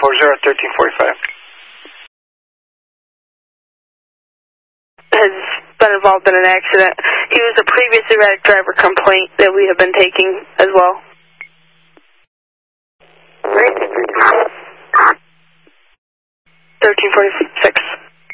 1345. Has been involved in an accident. He was a previous erratic driver complaint that we have been taking as well. 1345.